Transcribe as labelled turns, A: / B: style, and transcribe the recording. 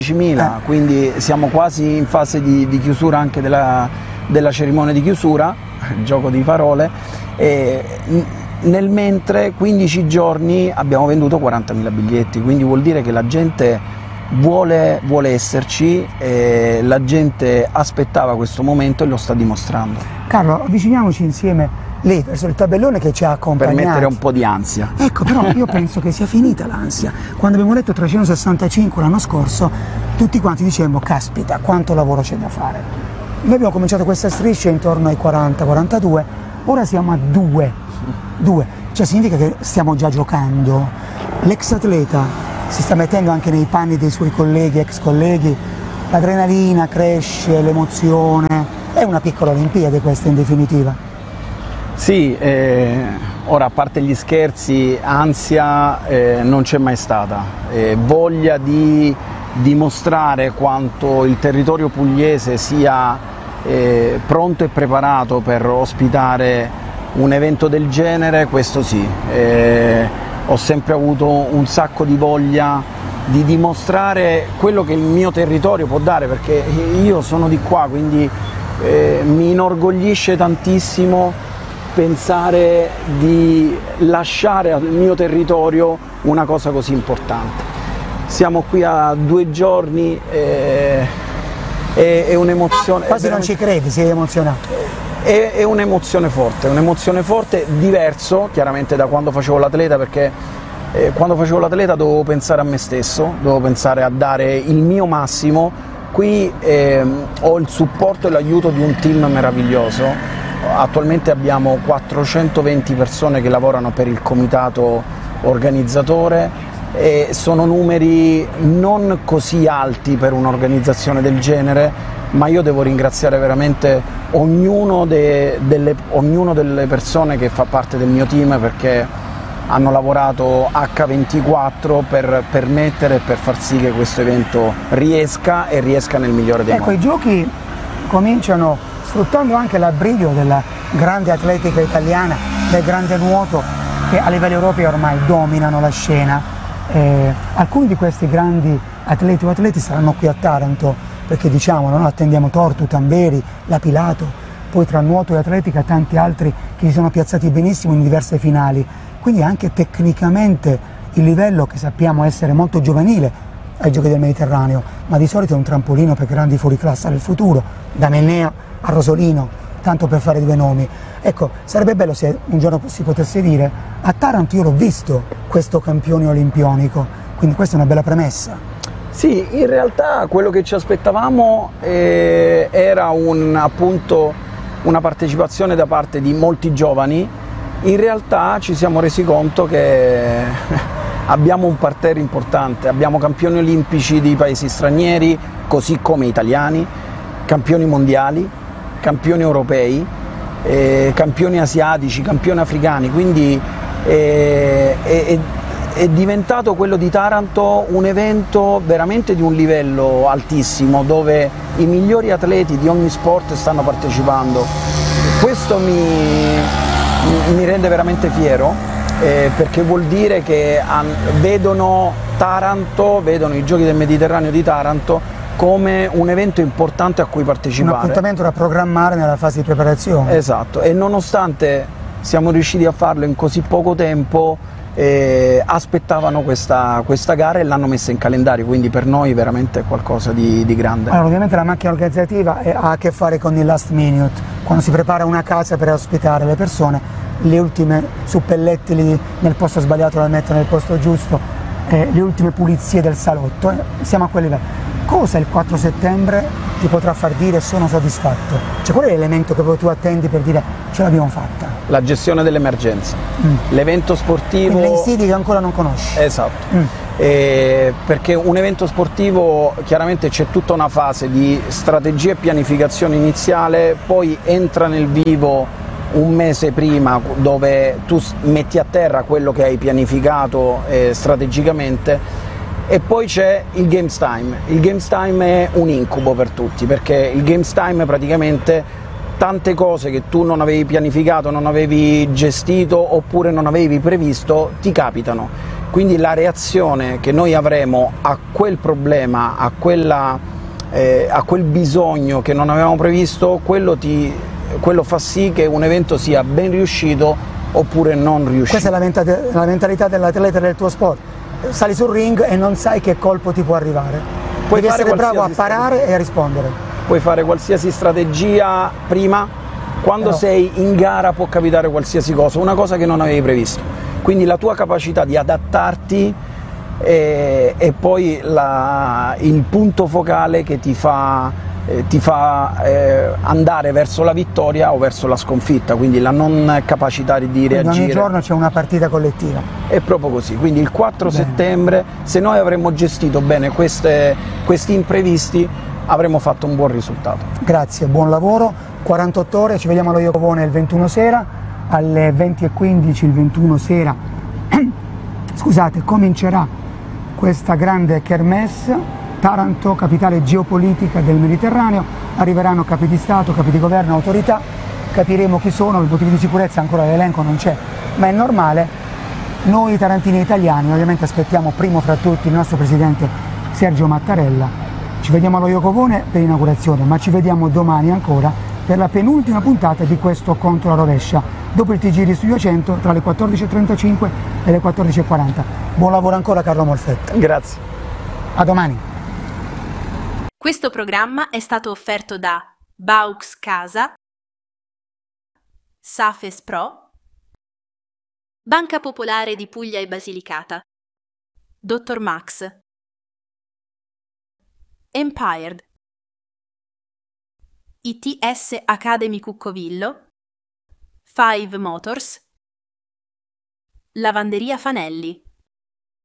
A: 10.000, quindi siamo quasi in fase di chiusura anche della cerimonia di chiusura, gioco di parole, e nel mentre 15 giorni abbiamo venduto 40.000 biglietti, quindi vuol dire che la gente vuole esserci, la gente aspettava questo momento e lo sta dimostrando.
B: Carlo, avviciniamoci insieme lì verso il tabellone che ci ha accompagnati.
A: Per mettere un po' di ansia.
B: Ecco, però io penso che sia finita l'ansia. Quando abbiamo letto 365 l'anno scorso, tutti quanti dicevamo, caspita, quanto lavoro c'è da fare. Noi abbiamo cominciato questa striscia intorno ai 40-42, ora siamo a 2. Cioè significa che stiamo già giocando. L'ex atleta si sta mettendo anche nei panni dei suoi colleghi, ex colleghi, l'adrenalina cresce, l'emozione, è una piccola Olimpiade questa in definitiva.
A: Sì, ora a parte gli scherzi, ansia non c'è mai stata, voglia di dimostrare quanto il territorio pugliese sia pronto e preparato per ospitare un evento del genere, questo sì. Ho sempre avuto un sacco di voglia di dimostrare quello che il mio territorio può dare, perché io sono di qua, quindi mi inorgoglisce tantissimo pensare di lasciare al mio territorio una cosa così importante. Siamo qui a 2 giorni, è un'emozione.
B: Quasi non ci credi, sei emozionato.
A: È un'emozione forte, diverso chiaramente da quando facevo l'atleta, perché quando facevo l'atleta dovevo pensare a me stesso, dovevo pensare a dare il mio massimo. Qui ho il supporto e l'aiuto di un team meraviglioso. Attualmente abbiamo 420 persone che lavorano per il comitato organizzatore e sono numeri non così alti per un'organizzazione del genere, ma io devo ringraziare veramente ognuno delle persone che fa parte del mio team, perché hanno lavorato H24 per permettere e per far sì che questo evento riesca nel migliore dei modi.
B: I giochi cominciano sfruttando anche l'abbrigo della grande atletica italiana, del grande nuoto, che a livello europeo ormai dominano la scena. Alcuni di questi grandi atleti o atleti saranno qui a Taranto, perché diciamolo, no? Attendiamo Tortu, Tamberi, Lapilato, poi tra nuoto e atletica tanti altri che si sono piazzati benissimo in diverse finali, quindi anche tecnicamente il livello, che sappiamo essere molto giovanile ai Giochi del Mediterraneo, ma di solito è un trampolino per grandi fuoriclasse del futuro, da Mennea a Rosolino, tanto per fare 2 nomi. Ecco, sarebbe bello se un giorno si potesse dire, a Taranto io l'ho visto questo campione olimpionico, quindi questa è una bella premessa.
A: Sì, in realtà quello che ci aspettavamo era appunto una partecipazione da parte di molti giovani. In realtà ci siamo resi conto che abbiamo un parterre importante, abbiamo campioni olimpici di paesi stranieri, così come italiani, campioni mondiali, campioni europei, campioni asiatici, campioni africani, quindi è diventato quello di Taranto un evento veramente di un livello altissimo, dove i migliori atleti di ogni sport stanno partecipando. Questo mi rende veramente fiero, perché vuol dire che vedono Taranto, vedono i Giochi del Mediterraneo di Taranto come un evento importante a cui partecipare.
B: Un appuntamento da programmare nella fase di preparazione.
A: Esatto, e nonostante siamo riusciti a farlo in così poco tempo, aspettavano questa gara e l'hanno messa in calendario, quindi per noi veramente è qualcosa di grande.
B: Allora, ovviamente la macchina organizzativa ha a che fare con il last minute, quando si prepara una casa per ospitare le persone, le ultime suppellettili nel posto sbagliato da mettere nel posto giusto, le ultime pulizie del salotto, siamo a quel livello. Cosa il 4 settembre ti potrà far dire sono soddisfatto? Cioè, qual è l'elemento che tu attendi per dire ce l'abbiamo fatta?
A: La gestione dell'emergenza, l'evento sportivo.
B: Quindi le insidie che ancora non conosci.
A: Esatto, perché un evento sportivo chiaramente c'è tutta una fase di strategia e pianificazione iniziale, poi entra nel vivo un mese prima, dove tu metti a terra quello che hai pianificato strategicamente. E poi c'è il Games Time. Il Games Time è un incubo per tutti, perché il Games Time praticamente tante cose che tu non avevi pianificato, non avevi gestito oppure non avevi previsto ti capitano. quindi la reazione che noi avremo a quel problema, a quel bisogno che non avevamo previsto, quello fa sì che un evento sia ben riuscito oppure non riuscito.
B: Questa è la mentalità dell'atleta del tuo sport. Sali sul ring e non sai che colpo ti può arrivare. Devi essere bravo a parare e a rispondere.
A: Puoi fare qualsiasi strategia prima, quando
B: Però
A: sei in gara può capitare qualsiasi cosa, una cosa che non avevi previsto. Quindi la tua capacità di adattarti è poi il punto focale che ti fa andare verso la vittoria o verso la sconfitta, quindi la non capacità di reagire.
B: Ogni giorno c'è una partita collettiva.
A: È proprio così, quindi il 4 settembre, se noi avremmo gestito bene questi imprevisti, avremmo fatto un buon risultato.
B: Grazie, buon lavoro, 48 ore, ci vediamo allo Iocovone il 21 sera, alle 20:15 il 21 sera, scusate, comincerà questa grande kermesse. Taranto, capitale geopolitica del Mediterraneo, arriveranno capi di Stato, capi di governo, autorità, capiremo chi sono, per motivi di sicurezza ancora l'elenco non c'è, ma è normale. Noi tarantini italiani ovviamente aspettiamo primo fra tutti il nostro presidente Sergio Mattarella. Ci vediamo allo Iocovone per l'inaugurazione, ma ci vediamo domani ancora per la penultima puntata di questo Contro la Rovescia, dopo il TG di Studio 100 tra le 14:35 e le 14:40. Buon lavoro ancora Carlo Molfetta.
A: Grazie.
B: A domani.
C: Questo programma è stato offerto da Baux Casa, Safes Pro, Banca Popolare di Puglia e Basilicata, Dr. Max, Empired, ITS Academy Cuccovillo, Five Motors, Lavanderia Fanelli.